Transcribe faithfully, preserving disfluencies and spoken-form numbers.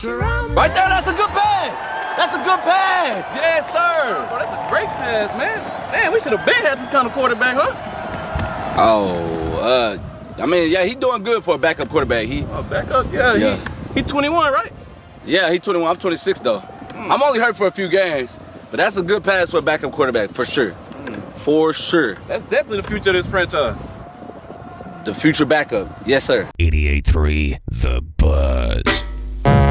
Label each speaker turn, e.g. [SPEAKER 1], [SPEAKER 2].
[SPEAKER 1] Right there, that's a good pass. That's a good pass. Yes, sir.
[SPEAKER 2] Bro, that's a great pass, man. Damn, we should have been had this kind of quarterback, huh?
[SPEAKER 1] Oh, uh, I mean, yeah, he doing good for a backup quarterback. He,
[SPEAKER 2] Oh, backup? Yeah,
[SPEAKER 1] Yeah.
[SPEAKER 2] he, he twenty-one, right?
[SPEAKER 1] yeah, he twenty-one. I'm twenty-six though.
[SPEAKER 2] Mm.
[SPEAKER 1] I'm only hurt for a few games, but that's a good pass for a backup quarterback for sure.
[SPEAKER 2] Mm.
[SPEAKER 1] For sure.
[SPEAKER 2] That's definitely the future of this franchise.
[SPEAKER 1] The future backup. Yes, sir.
[SPEAKER 3] eighty-eight point three The